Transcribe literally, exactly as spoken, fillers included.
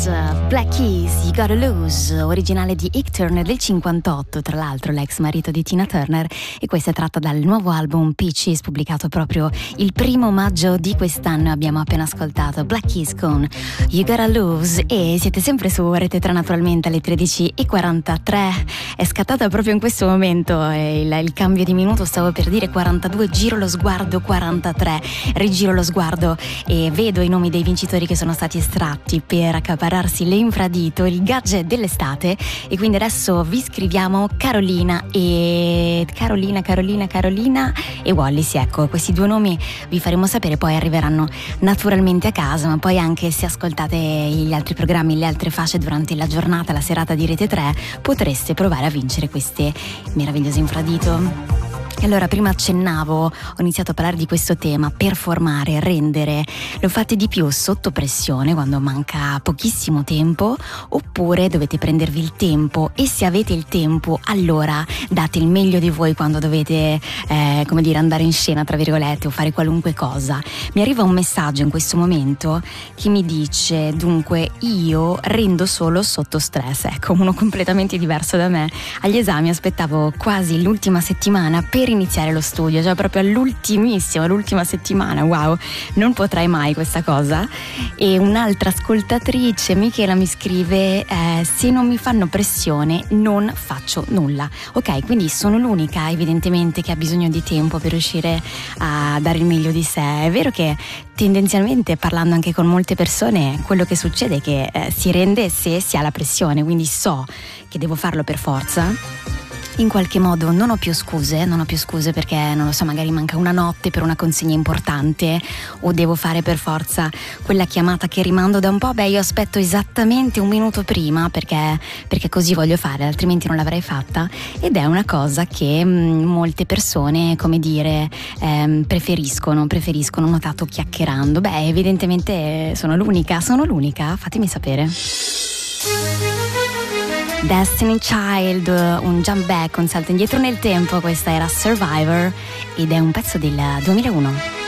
Black Keys, You Gotta Lose, originale di Ike Turner del cinquantotto, tra l'altro l'ex marito di Tina Turner, e questa è tratta dal nuovo album Peaches, pubblicato proprio il primo maggio di quest'anno. Abbiamo appena ascoltato Black Keys con You Gotta Lose e siete sempre su Rete tre, naturalmente alle tredici e quarantatré. È scattata proprio in questo momento il, il cambio di minuto, stavo per dire quarantadue, giro lo sguardo quarantatré, rigiro lo sguardo e vedo i nomi dei vincitori che sono stati estratti per accaparrarsi l'infradito, il gadget dell'estate. E quindi adesso vi scriviamo Carolina e Carolina, Carolina, Carolina e Wallis. Ecco, questi due nomi vi faremo sapere, poi arriveranno naturalmente a casa, ma poi anche se ascoltate gli altri programmi, le altre fasce durante la giornata, la serata di Rete tre, potreste provare a vincere queste meravigliose infradito. E allora, prima accennavo, ho iniziato a parlare di questo tema: performare, rendere. Lo fate di più sotto pressione, quando manca pochissimo tempo, oppure dovete prendervi il tempo, e se avete il tempo allora date il meglio di voi quando dovete eh, come dire, andare in scena, tra virgolette, o fare qualunque cosa. Mi arriva un messaggio in questo momento che mi dice: dunque io rendo solo sotto stress. Ecco, uno completamente diverso da me. Agli esami aspettavo quasi l'ultima settimana per iniziare lo studio, cioè proprio all'ultimissimo, l'ultima settimana. Wow, non potrai mai questa cosa. E un'altra ascoltatrice, Michela, mi scrive: eh, se non mi fanno pressione non faccio nulla. Ok, quindi sono l'unica evidentemente che ha bisogno di tempo per riuscire a dare il meglio di sé. È vero che tendenzialmente, parlando anche con molte persone, quello che succede è che eh, si rende se si ha la pressione, quindi so che devo farlo per forza. In qualche modo non ho più scuse, non ho più scuse perché, non lo so, magari manca una notte per una consegna importante o devo fare per forza quella chiamata che rimando da un po'. Beh, io aspetto esattamente un minuto prima perché, perché così voglio fare, altrimenti non l'avrei fatta. Ed è una cosa che mh, molte persone, come dire, ehm, preferiscono, preferiscono, ho notato chiacchierando. Beh, evidentemente sono l'unica, sono l'unica, fatemi sapere. Destiny Child, un jump back, un salto indietro nel tempo. Questa era Survivor ed è un pezzo del duemilauno.